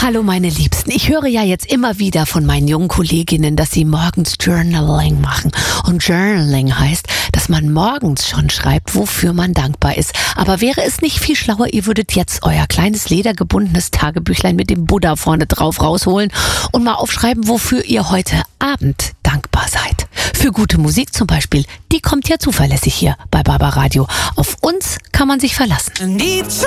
Hallo meine Liebsten, ich höre ja jetzt immer wieder von meinen jungen Kolleginnen, dass sie morgens Journaling machen. Und Journaling heißt, dass man morgens schon schreibt, wofür man dankbar ist. Aber wäre es nicht viel schlauer, ihr würdet jetzt euer kleines ledergebundenes Tagebüchlein mit dem Buddha vorne drauf rausholen und mal aufschreiben, wofür ihr heute Abend dankbar seid. Für gute Musik zum Beispiel, die kommt ja zuverlässig hier bei Barbaradio. Auf uns kann man sich verlassen.